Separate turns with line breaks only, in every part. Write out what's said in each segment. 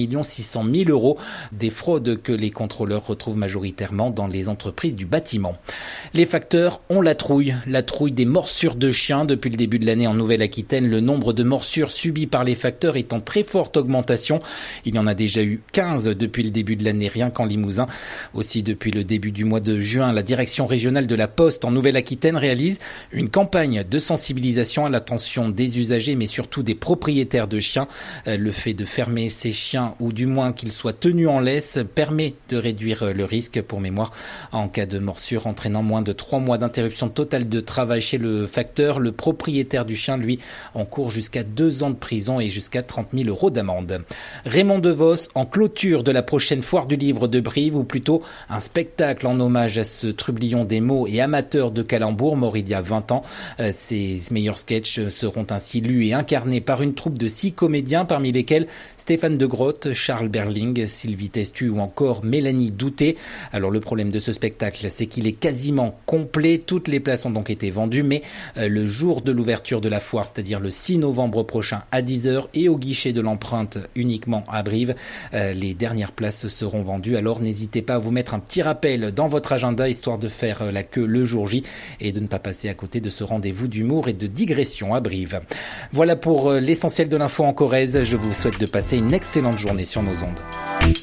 600 000 €, des fraudes que les contrôleurs retrouvent majoritairement dans les entreprises du bâtiment. Les facteurs ont la trouille des morsures de chiens. Depuis le début de l'année en Nouvelle-Aquitaine, le nombre de morsures subies par les facteurs est en très forte augmentation. Il y en a déjà eu 15 depuis le début de l'année, rien qu'en Limousin. Aussi, depuis le début du mois de juin, la direction régionale de la Poste en Nouvelle-Aquitaine réalise une campagne de sensibilisation à l'attention des usagers, mais surtout des propriétaires de chiens. Le fait de fermer ces chiens, ou du moins qu'ils soient tenus en laisse, permet de réduire le risque. Pour mémoire, en cas de morsure entraînant moins de 3 mois d'interruption totale de travail chez le facteur, le propriétaire du chien, lui, encourt jusqu'à 2 ans de prison et jusqu'à 30 000 € d'amende. Raymond Devos en clôture de la prochaine foire du livre de Brive, ou plutôt un spectacle en hommage à ce trublion des mots et amateur de calembours mort il y a 20 ans. Ses meilleurs sketchs seront ainsi lus et incarnés par une troupe de 6 comédiens, parmi lesquels Stéphane de Grotte, Charles Berling, Sylvie Testu ou encore Mélanie Douté. Alors le problème de ce spectacle, c'est qu'il est quasiment complet. Toutes les places ont donc été vendues, mais le jour de l'ouverture de la foire, c'est-à-dire le 6 novembre prochain à 10h et au guichet de l'Empreinte uniquement à Brive, les dernières places seront vendues. Alors n'hésitez pas à vous mettre un petit rappel dans votre agenda, histoire de faire la queue le jour J et de ne pas passer à côté de ce rendez-vous d'humour et de digression à Brive. Voilà pour l'essentiel de l'info en Corrèze. Je vous souhaite de passer une excellente journée sur nos ondes.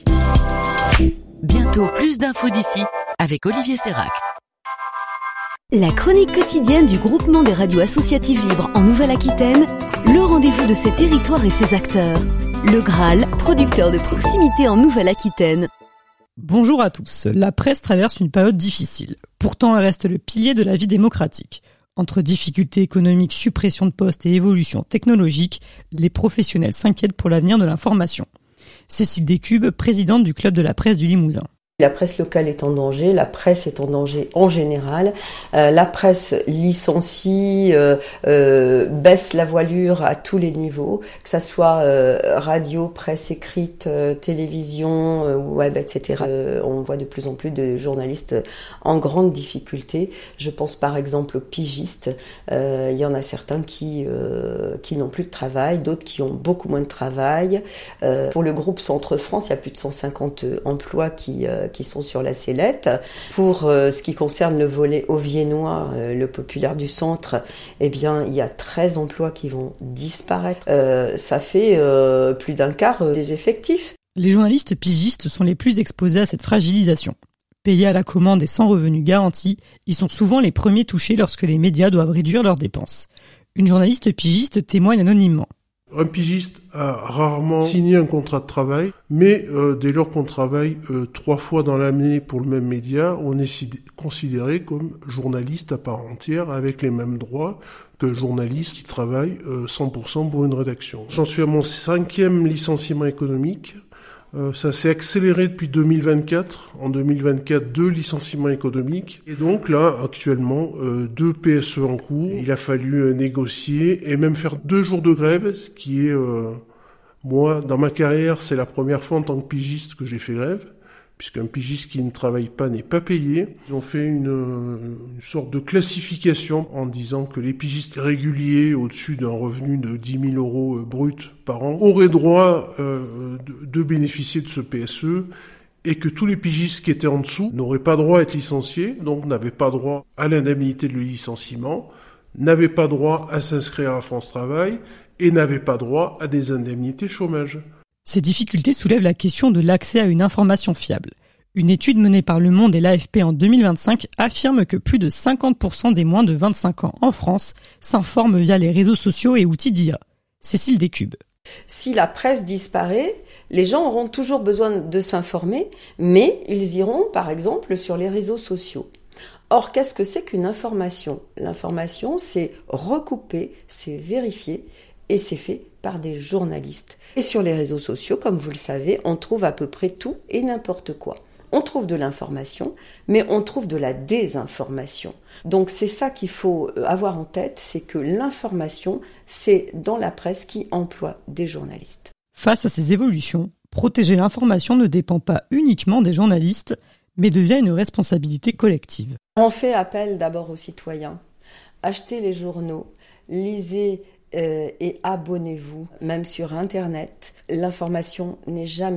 Bientôt plus d'infos d'ici avec Olivier Sérac.
La chronique quotidienne du groupement des radios associatives libres en Nouvelle-Aquitaine, le rendez-vous de ses territoires et ses acteurs. Le Graal, producteur de proximité en Nouvelle-Aquitaine.
Bonjour à tous. La presse traverse une période difficile. Pourtant, elle reste le pilier de la vie démocratique. Entre difficultés économiques, suppression de postes et évolution technologique, les professionnels s'inquiètent pour l'avenir de l'information. Cécile Descubes, présidente du club de la presse du Limousin.
La presse locale est en danger, la presse est en danger en général. La presse licencie, baisse la voilure à tous les niveaux, que ça soit radio, presse écrite, télévision, web, etc. On voit de plus en plus de journalistes en grande difficulté. Je pense par exemple aux pigistes. Il y en a certains qui n'ont plus de travail, d'autres qui ont beaucoup moins de travail. Pour le groupe Centre France, il y a plus de 150 emplois qui sont sur la sellette. Pour ce qui concerne le volet auviennois, le populaire du centre, eh bien, il y a 13 emplois qui vont disparaître. Ça fait plus d'un quart des effectifs.
Les journalistes pigistes sont les plus exposés à cette fragilisation. Payés à la commande et sans revenus garantis, ils sont souvent les premiers touchés lorsque les médias doivent réduire leurs dépenses. Une journaliste pigiste témoigne anonymement.
Un pigiste a rarement signé un contrat de travail, mais dès lors qu'on travaille 3 fois dans l'année pour le même média, on est considéré comme journaliste à part entière, avec les mêmes droits qu'un journaliste qui travaille 100% pour une rédaction. J'en suis à mon 5e licenciement économique. Ça s'est accéléré depuis 2024. En 2024, 2 licenciements économiques. Et donc là, actuellement, 2 PSE en cours. Il a fallu négocier et même faire 2 jours de grève, ce qui est, moi, dans ma carrière, c'est la première fois en tant que pigiste que j'ai fait grève, puisqu'un pigiste qui ne travaille pas n'est pas payé. Ils ont fait une sorte de classification en disant que les pigistes réguliers au-dessus d'un revenu de 10 000 € brut par an auraient droit de bénéficier de ce PSE, et que tous les pigistes qui étaient en dessous n'auraient pas droit à être licenciés, donc n'avaient pas droit à l'indemnité de licenciement, n'avaient pas droit à s'inscrire à France Travail et n'avaient pas droit à des indemnités chômage.
Ces difficultés soulèvent la question de l'accès à une information fiable. Une étude menée par Le Monde et l'AFP en 2025 affirme que plus de 50% des moins de 25 ans en France s'informent via les réseaux sociaux et outils d'IA. Cécile Descubes.
Si la presse disparaît, les gens auront toujours besoin de s'informer, mais ils iront par exemple sur les réseaux sociaux. Or, qu'est-ce que c'est qu'une information ? L'information, c'est recoupé, c'est vérifié et c'est fait par des journalistes. Et sur les réseaux sociaux, comme vous le savez, on trouve à peu près tout et n'importe quoi. On trouve de l'information, mais on trouve de la désinformation. Donc c'est ça qu'il faut avoir en tête, c'est que l'information, c'est dans la presse qui emploie des journalistes.
Face à ces évolutions, protéger l'information ne dépend pas uniquement des journalistes, mais devient une responsabilité collective.
On fait appel d'abord aux citoyens. Achetez les journaux, lisez et abonnez-vous, même sur Internet. L'information n'est jamais